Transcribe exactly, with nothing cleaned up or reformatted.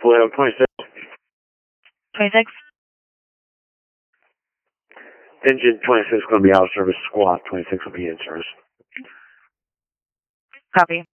Well, twenty-six. twenty-six? Engine twenty-six is going to be out of service. Squawk twenty-six will be in service. Copy.